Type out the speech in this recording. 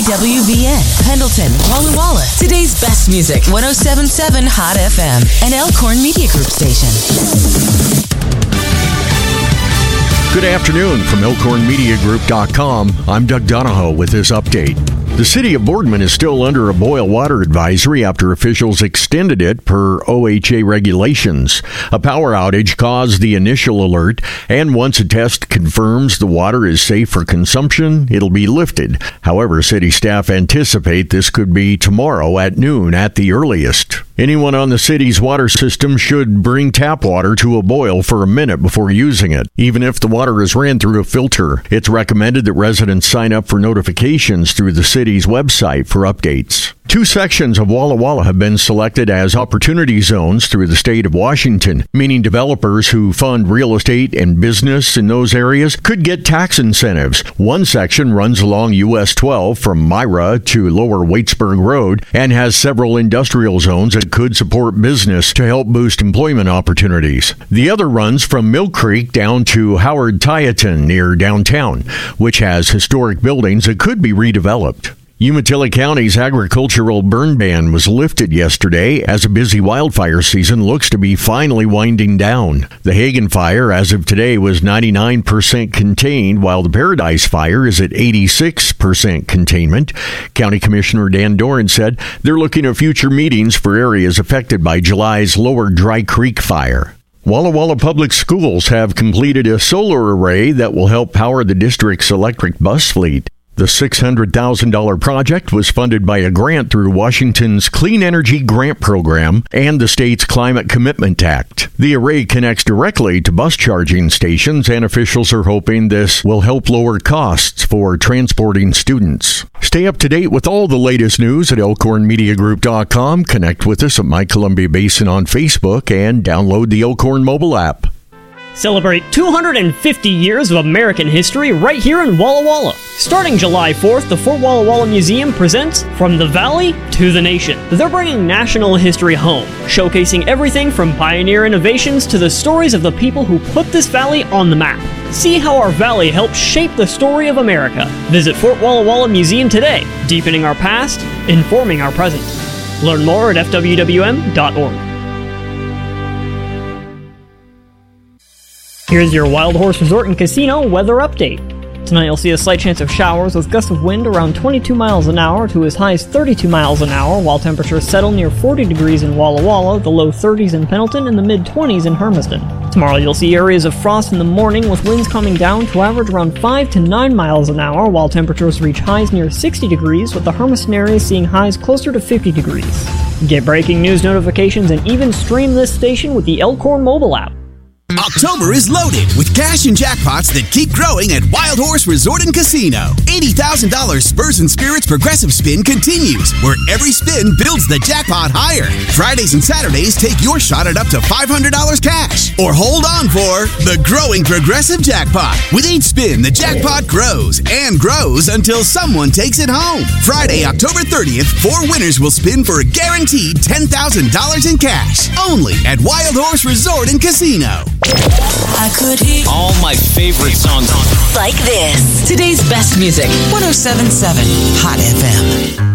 KWVN, Pendleton, Walla Walla. Today's best music, 107.7 Hot FM, an Elkhorn Media Group station. Good afternoon from ElkhornMediaGroup.com. I'm Doug Donahoe with this update. The city of Boardman is still under a boil water advisory after officials extended it per OHA regulations. A power outage caused the initial alert, and once a test confirms the water is safe for consumption, it'll be lifted. However, city staff anticipate this could be tomorrow at noon at the earliest. Anyone on the city's water system should bring tap water to a boil for a minute before using it, even if the water is ran through a filter. It's recommended that residents sign up for notifications through the city's website for updates. 2 sections of Walla Walla have been selected as opportunity zones through the state of Washington, meaning developers who fund real estate and business in those areas could get tax incentives. One section runs along US 12 from Myra to Lower Waitsburg Road and has several industrial zones that could support business to help boost employment opportunities. The other runs from Mill Creek down to Howard Tieton near downtown, which has historic buildings that could be redeveloped. Umatilla County's agricultural burn ban was lifted yesterday as a busy wildfire season looks to be finally winding down. The Hagen fire, as of today, was 99% contained, while the Paradise fire is at 86% containment. County Commissioner Dan Doran said they're looking at future meetings for areas affected by July's Lower Dry Creek fire. Walla Walla Public Schools have completed a solar array that will help power the district's electric bus fleet. The $600,000 project was funded by a grant through Washington's Clean Energy Grant Program and the state's Climate Commitment Act. The array connects directly to bus charging stations, and officials are hoping this will help lower costs for transporting students. Stay up to date with all the latest news at ElkhornMediaGroup.com. Connect with us at My Columbia Basin on Facebook and download the Elkhorn mobile app. Celebrate 250 years of American history right here in Walla Walla. Starting July 4th, the Fort Walla Walla Museum presents From the Valley to the Nation. They're bringing national history home, showcasing everything from pioneer innovations to the stories of the people who put this valley on the map. See how our valley helped shape the story of America. Visit Fort Walla Walla Museum today, deepening our past, informing our present. Learn more at fwwm.org. Here's your Wild Horse Resort and Casino weather update. Tonight you'll see a slight chance of showers with gusts of wind around 22 miles an hour to as high as 32 miles an hour, while temperatures settle near 40 degrees in Walla Walla, the low 30s in Pendleton, and the mid-20s in Hermiston. Tomorrow you'll see areas of frost in the morning with winds coming down to average around 5 to 9 miles an hour, while temperatures reach highs near 60 degrees, with the Hermiston area seeing highs closer to 50 degrees. Get breaking news notifications and even stream this station with the Elkhorn mobile app. October is loaded with cash and jackpots that keep growing at Wild Horse Resort and Casino. $80,000 Spurs and Spirits Progressive Spin continues, where every spin builds the jackpot higher. Fridays and Saturdays take your shot at up to $500 cash. Or hold on for the growing Progressive Jackpot. With each spin, the jackpot grows and grows until someone takes it home. Friday, October 30th, 4 winners will spin for a guaranteed $10,000 in cash. Only at Wild Horse Resort and Casino. I could hear all my favorite songs like this. Today's best music, 107.7 Hot FM.